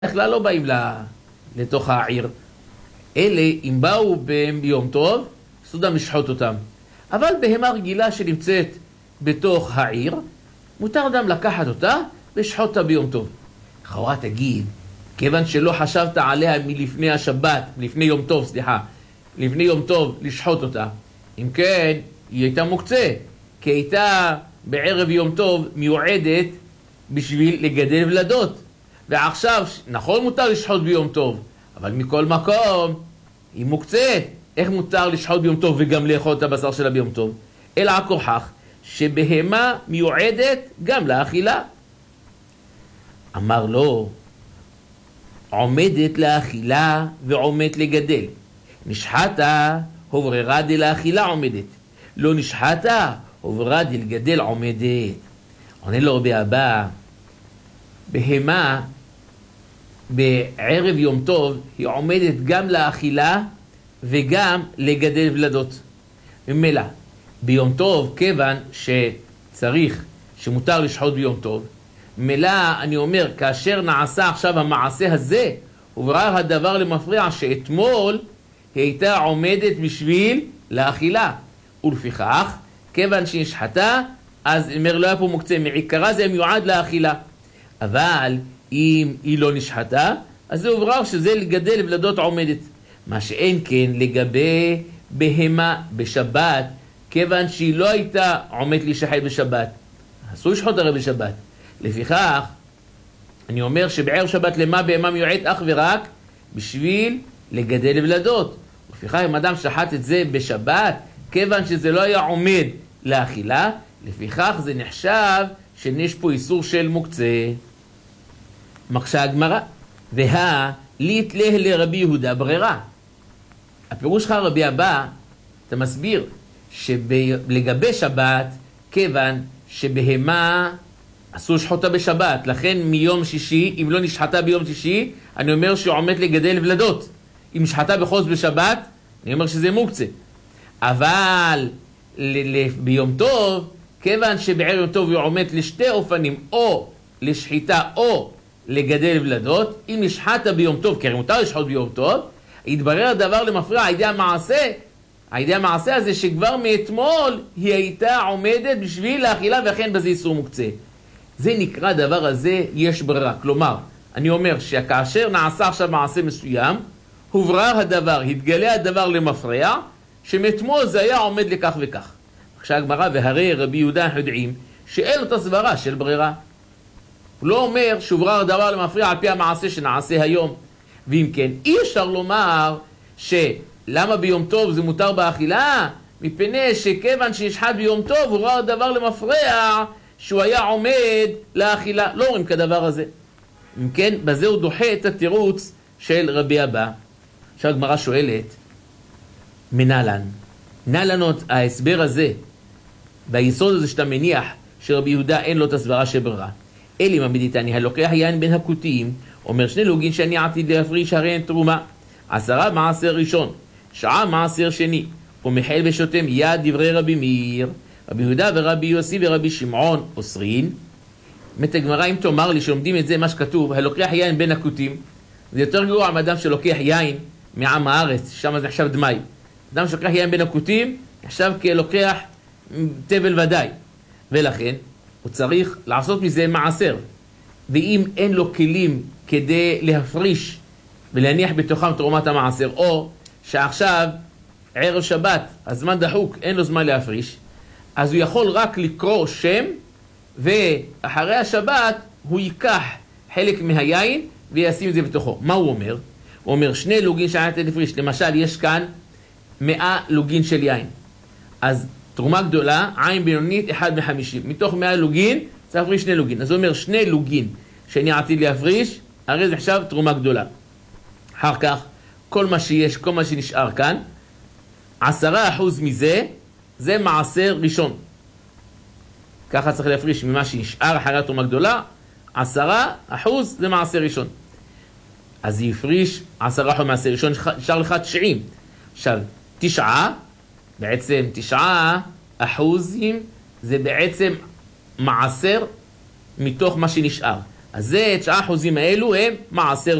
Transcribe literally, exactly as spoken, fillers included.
בכלל לא באים לתוך העיר. אלה, אם באו ביום טוב, סודם לשחוט אותם. אבל בהמה רגילה שנמצאת בתוך העיר, מותר אדם לקחת אותה ולשחוט אותה ביום טוב. לכאורה תגיד, כיוון שלא חשבת עליה מלפני השבת, לפני יום טוב, סליחה, לפני יום טוב לשחוט אותה. אם כן, היא הייתה מוקצה, כי הייתה בערב יום טוב מיועדת בשביל לגדל ולדות. ועכשיו, נכון מותר לשחוט ביום טוב, אבל מכל מקום היא מוקצת. איך מותר לשחוט ביום טוב וגם לאכול את הבשר שלה ביום טוב? אלא הכוכך שבהמה מיועדת גם לאכילה. אמר לו, עומדת לאכילה ועומדת לגדל. נשחטה, הובררה דלאכילה עומדת. לא נשחטה, הובררה דלגדל עומדת. עונה לו רבי אבא, בהמה בערב יום טוב היא עומדת גם לאכילה וגם לגדל ולדות. ממילא, ביום טוב, כיוון שצריך, שמותר לשחוט ביום טוב, ממילא אני אומר, כאשר נעשה עכשיו המעשה הזה, הוברר הדבר למפריע שאתמול היא הייתה עומדת בשביל לאכילה. ולפיכך, כיוון שנשחטה, אז אומר לא היה פה מוקצה, מעיקרה זה מיועד לאכילה. אבל אם היא לא נשחטה, אז זה הוברר שזה לגדל ולדות עומדת. מה שאין כן לגבי בהמה בשבת, כיוון שהיא לא הייתה עומדת להישחט בשבת. אסור לשחוט הרי בשבת. לפיכך, אני אומר שבערב שבת למה בהמה מיועדת אך ורק בשביל לגדל ולדות. לפיכך, אם אדם שחט את זה בשבת, כיוון שזה לא היה עומד לאכילה, לפיכך זה נחשב שיש פה איסור של מוקצה. מקשה הגמרא, והא ליתלה לרבי יהודה ברירה. הפירוש שלך רבי אבא, אתה מסביר שלגבי שבת, כיוון שבהמה אסור לשחוטה בשבת, לכן מיום שישי, אם לא נשחטה ביום שישי, אני אומר שעומד לגדל ולדות. אם נשחטה בחוז בשבת, אני אומר שזה מוקצה. אבל ביום טוב, כיוון שבערב יום טוב היא עומדת לשתי אופנים, או לשחיטה או לגדל ולדות, אם נשחטה ביום טוב, כי הרי מותר לשחוט ביום טוב, יתברר הדבר למפריע על ידי המעשה, על ידי המעשה הזה שכבר מאתמול היא הייתה עומדת בשביל לאכילה ואכן בזה איסור מוקצה. זה נקרא דבר הזה יש ברירה. כלומר, אני אומר שכאשר נעשה עכשיו מעשה מסוים, הוברר הדבר, התגלה הדבר למפריע, שמאתמול זה היה עומד לכך וכך. עכשיו הגמרא, והרי רבי יהודה יודעים שאין לו את הסברה של ברירה. הוא לא אומר שהוברר הדבר למפריע על פי המעשה שנעשה היום. ואם כן, אי אפשר לומר שלמה ביום טוב זה מותר באכילה, מפני שכיוון שנשחט ביום טוב, הוברר הדבר למפריע שהוא היה עומד לאכילה. לא אומרים כדבר הזה. אם כן, בזה הוא דוחה את התירוץ של רבי אבא. עכשיו הגמרא שואלת, מנהלן, נהלן ההסבר הזה, ביסוד הזה שאתה מניח שרבי יהודה אין לו את הסברה של ברירה. אלי ממדיתני, הלוקח יין בין הקוטים, אומר שני לוגין שאני עתיד להפריש הרי אין תרומה. עשרה מעשר ראשון, שעה מעשר שני, ומחל ושותם יד דברי רבי מאיר, רבי יהודה ורבי יוסי ורבי שמעון אוסרין. מת הגמרא, אם תאמר לי שלומדים את זה מה שכתוב, הלוקח יין בין הקוטים, זה יותר גרוע מאדם שלוקח יין מעם הארץ, שם זה נחשב דמי. אדם שלוקח יין בין הקוטים, נחשב כלוקח תבל ודאי. ולכן, הוא צריך לעשות מזה מעשר. ואם אין לו כלים כדי להפריש ולהניח בתוכם תרומת המעשר, או שעכשיו ערב שבת, הזמן דחוק, אין לו זמן להפריש, אז הוא יכול רק לקרוא שם, ואחרי השבת הוא ייקח חלק מהיין וישים את זה בתוכו. מה הוא אומר? הוא אומר שני לוגין שאני תפריש. למשל, יש כאן מאה לוגין של יין. אז תרומה גדולה, עין בינונית, אחד מחמישים. מתוך מאה לוגין, צריך להפריש שני לוגין. אז הוא אומר שני לוגין שאני עתיד להפריש, הרי זה עכשיו תרומה גדולה. אחר כך, כל מה שיש, כל מה שנשאר כאן, עשרה אחוז מזה, זה מעשר ראשון. ככה צריך להפריש ממה שנשאר אחרי התרומה גדולה, עשרה אחוז זה מעשר ראשון. אז יפריש עשרה אחוז מעשר ראשון, נשאר לך תשעים. עכשיו, תשעה, בעצם תשעה אחוזים, זה בעצם מעשר מתוך מה שנשאר. אז זה, תשעה אחוזים האלו הם מעשר